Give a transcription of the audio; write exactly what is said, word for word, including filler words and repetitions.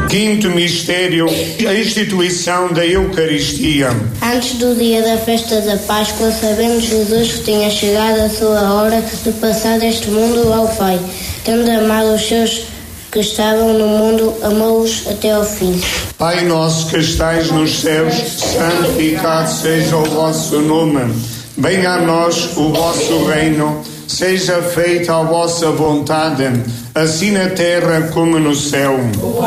Quinto mistério, a instituição da Eucaristia. Antes do dia da festa da Páscoa, sabendo Jesus que tinha chegado a sua hora de passar deste mundo ao Pai. Tendo amado os seus que estavam no mundo, amou-os até ao fim. Pai nosso que estais nos céus, santificado seja o vosso nome. Venha a nós o vosso reino. Seja feita a vossa vontade, assim na terra como no céu.